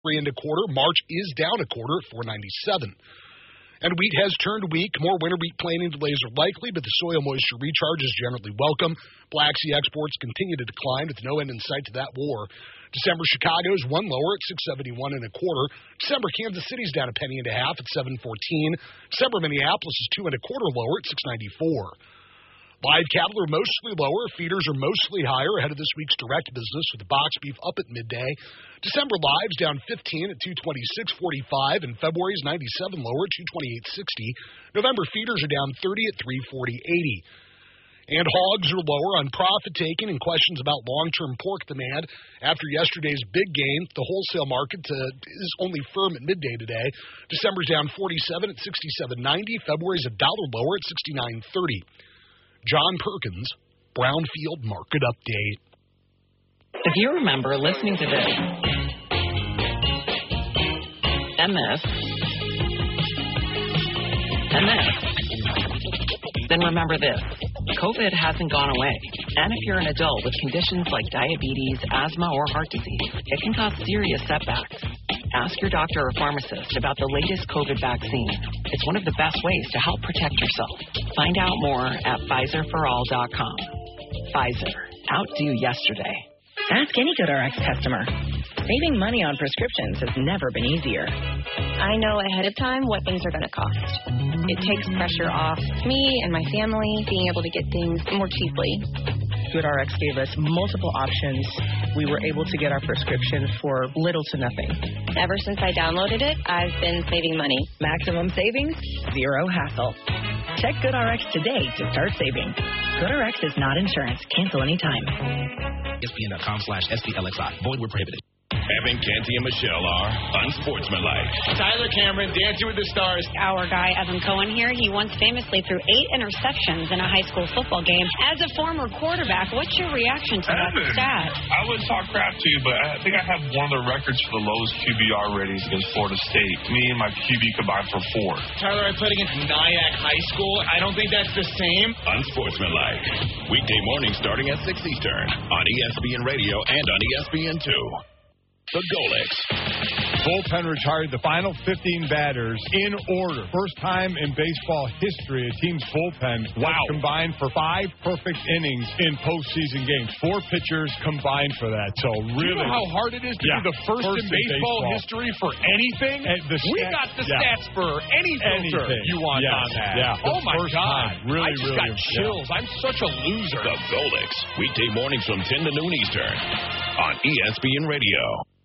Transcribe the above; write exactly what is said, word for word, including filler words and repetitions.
Three and a quarter. March is down a quarter at four ninety-seven. And wheat has turned weak. More winter wheat planting delays are likely, but the soil moisture recharge is generally welcome. Black Sea exports continue to decline with no end in sight to that war. December Chicago is one lower at six seventy-one and a quarter. December Kansas City's down a penny and a half at seven fourteen. December Minneapolis is two and a quarter lower at six ninety-four. Live cattle are mostly lower. Feeders are mostly higher ahead of this week's direct business with the box beef up at midday. December lives down fifteen at two twenty-six forty-five, and February's ninety-seven lower at two twenty-eight sixty. November feeders are down thirty at three forty eighty. And hogs are lower on profit taking and questions about long-term pork demand. After yesterday's big gain, the wholesale market uh, is only firm at midday today. December's down forty-seven at sixty-seven ninety. February's a dollar lower at sixty-nine thirty. John Perkins, Brownfield Market Update. If you remember listening to this, and this, and this, then remember this. COVID hasn't gone away. And if you're an adult with conditions like diabetes, asthma, or heart disease, it can cause serious setbacks. Ask your doctor or pharmacist about the latest COVID vaccine. It's one of the best ways to help protect yourself. Find out more at Pfizer for all dot com. Pfizer. Outdo yesterday. Ask any GoodRx customer. Saving money on prescriptions has never been easier. I know ahead of time what things are going to cost. It takes pressure off me and my family being able to get things more cheaply. GoodRx gave us multiple options. We were able to get our prescription for little to nothing. Ever since I downloaded it, I've been saving money. Maximum savings, zero hassle. Check GoodRx today to start saving. GoodRx is not insurance. Cancel anytime. E S P N dot com slash S P L X I. Void where prohibited. Evan, Canty, and Michelle are unsportsmanlike. Tyler Cameron, Dancing with the Stars. Our guy, Evan Cohen here, he once famously threw eight interceptions in a high school football game. As a former quarterback, what's your reaction to Evan, that stat? I would talk crap to you, but I think I have one of the records for the lowest Q B R ratings against Florida State. Me and my Q B combined for four. Tyler, I played against Nyack High School. I don't think that's the same. Unsportsmanlike. Weekday morning starting at six Eastern on E S P N Radio and on E S P N two. The Golics. Bullpen retired the final fifteen batters in order. First time in baseball history a team's bullpen wow. combined for five perfect innings in postseason games. Four pitchers combined for that. So really, do you know how hard it is to yeah, be the first, first in, baseball in baseball history for anything? The we stat, got the yeah. stats for any filter Anything. you want yes. on that. Yeah. Oh, my first God. Time. Really, I just really, got chills. Yeah. I'm such a loser. The Golics. Weekday mornings from ten to noon Eastern on E S P N Radio.